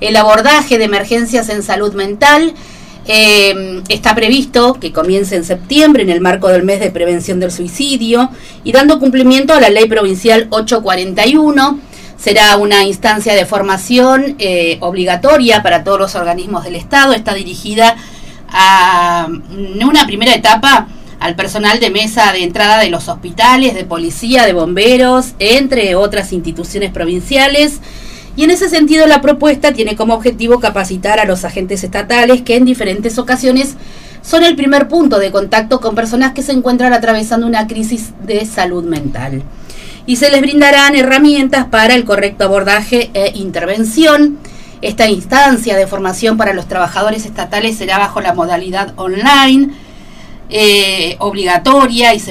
El abordaje de emergencias en salud mental está previsto que comience en septiembre en el marco del mes de prevención del suicidio y dando cumplimiento a la ley provincial 841. Será una instancia de formación obligatoria para todos los organismos del Estado. Está dirigida en una primera etapa al personal de mesa de entrada de los hospitales, de policía, de bomberos, entre otras instituciones provinciales. Y en ese sentido la propuesta tiene como objetivo capacitar a los agentes estatales que en diferentes ocasiones son el primer punto de contacto con personas que se encuentran atravesando una crisis de salud mental. Y se les brindarán herramientas para el correcto abordaje e intervención. Esta instancia de formación para los trabajadores estatales será bajo la modalidad online, obligatoria, y se